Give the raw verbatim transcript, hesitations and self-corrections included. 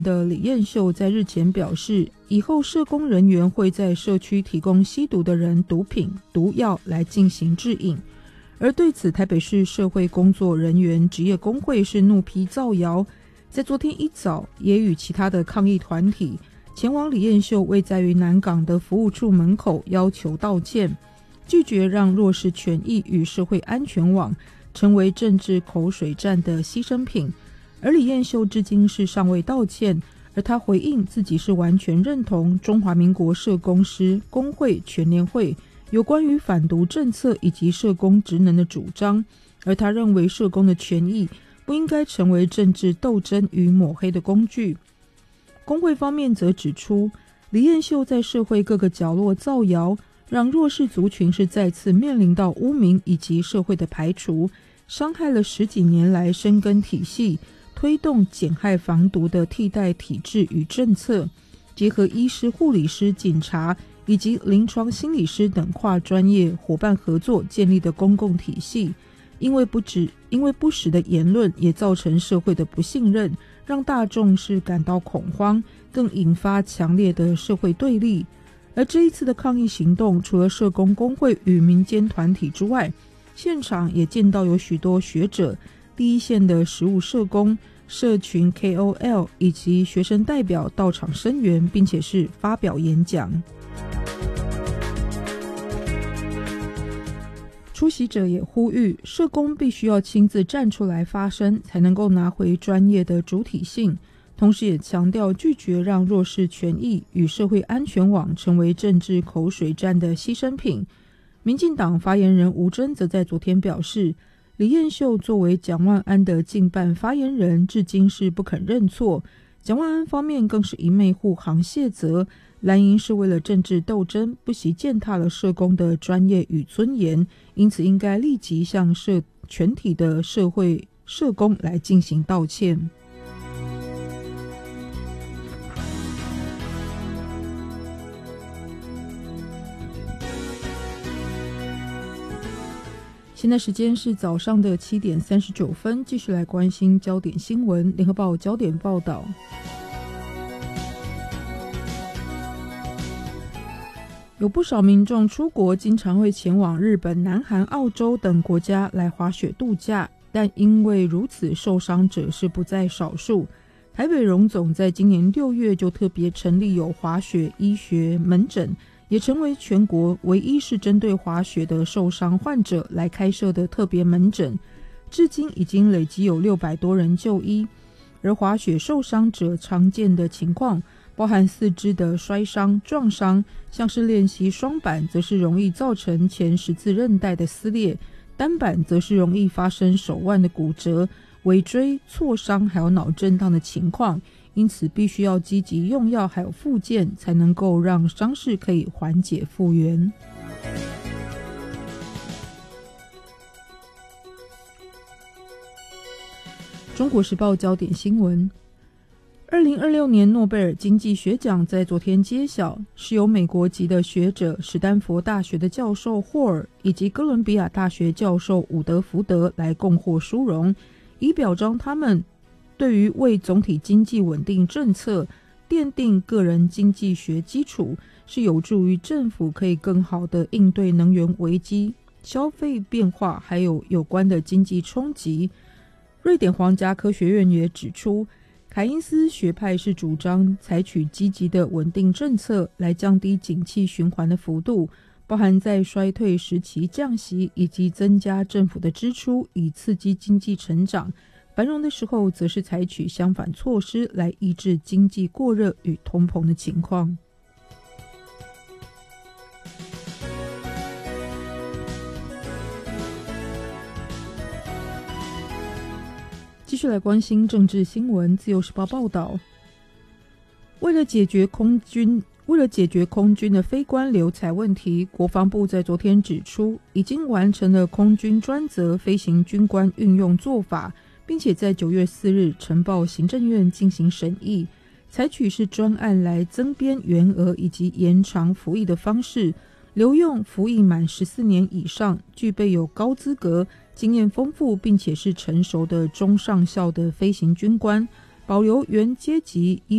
的李彦秀在日前表示，以后社工人员会在社区提供吸毒的人毒品、毒药来进行治瘾。而对此，台北市社会工作人员职业工会是怒批造谣，在昨天一早也与其他的抗议团体前往李彦秀位在于南港的服务处门口要求道歉，拒绝让弱势权益与社会安全网成为政治口水战的牺牲品。而李彦秀至今是尚未道歉，而他回应自己是完全认同中华民国社工师工会全联会有关于反毒政策以及社工职能的主张，而他认为社工的权益不应该成为政治斗争与抹黑的工具。工会方面则指出，李彦秀在社会各个角落造谣，让弱势族群是再次面临到污名以及社会的排除，伤害了十几年来深耕体系推动减害防毒的替代体制与政策，结合医师、护理师、警察以及临床心理师等跨专业伙伴合作建立的公共体系，因为不止因为不实的言论也造成社会的不信任，让大众是感到恐慌，更引发强烈的社会对立。而这一次的抗议行动，除了社工工会与民间团体之外，现场也见到有许多学者、第一线的实务社工、社群 K O L 以及学生代表到场声援，并且是发表演讲。出席者也呼吁，社工必须要亲自站出来发声，才能够拿回专业的主体性，同时也强调拒绝让弱势权益与社会安全网成为政治口水战的牺牲品。民进党发言人吴峥则在昨天表示，李彦秀作为蒋万安的近办发言人，至今是不肯认错。蒋万安方面更是一昧护航卸责，蓝营是为了政治斗争，不惜践踏了社工的专业与尊严，因此应该立即向社全体的社会社工来进行道歉。现在时间是早上的七点三十九分，继续来关心焦点新闻。联合报焦点报道，有不少民众出国经常会前往日本、南韩、澳洲等国家来滑雪度假，但因为如此受伤者是不在少数。台北荣总在今年六月就特别成立有滑雪医学门诊，也成为全国唯一是针对滑雪的受伤患者来开设的特别门诊，至今已经累积有六百多人就医。而滑雪受伤者常见的情况包含四肢的摔伤、撞伤，像是练习双板则是容易造成前十字韧带的撕裂，单板则是容易发生手腕的骨折、尾椎挫伤还有脑震荡的情况，因此必须要积极用药还有复健，才能够让伤势可以缓解复原。中国时报焦点新闻，二零二六年诺贝尔经济学奖在昨天揭晓，是由美国籍的学者史丹佛大学的教授霍尔以及哥伦比亚大学教授伍德福德来共获殊荣，以表彰他们对于为总体经济稳定政策奠定个人经济学基础，是有助于政府可以更好地应对能源危机、消费变化还有有关的经济冲击。瑞典皇家科学院也指出，凯因斯学派是主张采取积极的稳定政策来降低景气循环的幅度，包含在衰退时期降息以及增加政府的支出以刺激经济成长，繁荣的时候则是采取相反措施来抑制经济过热与通膨的情况。继续来关心政治新闻。自由时报报道，为了解决空军为了解决空军的飞官留才问题，国防部在昨天指出，已经完成了空军专责飞行军官运用做法，并且在九月四日呈报行政院进行审议，采取是专案来增编员额以及延长服役的方式，留用服役满十四年以上、具备有高资格、经验丰富并且是成熟的中上校的飞行军官，包保留原阶级依